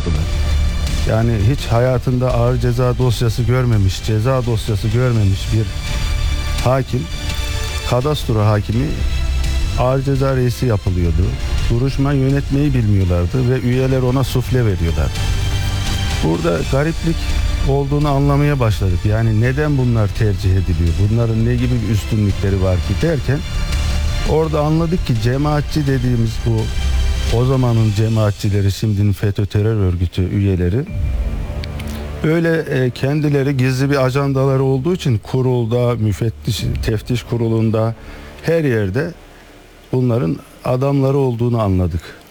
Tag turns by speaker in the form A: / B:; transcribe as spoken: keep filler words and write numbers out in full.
A: çıkardılar. Yani hiç hayatında ağır ceza dosyası görmemiş, ceza dosyası görmemiş bir hakim, kadastro hakimi ağır ceza reisi yapılıyordu. Duruşma yönetmeyi bilmiyorlardı ve üyeler ona sufle veriyorlar. Burada gariplik olduğunu anlamaya başladık. Yani neden bunlar tercih ediliyor? Bunların ne gibi üstünlükleri var ki derken orada anladık ki cemaatçi dediğimiz bu o zamanın cemaatçileri, şimdinin FETÖ terör örgütü üyeleri böyle e, kendileri gizli bir ajandaları olduğu için kurulda, müfettiş, teftiş kurulunda her yerde bunların adamları olduğunu anladık.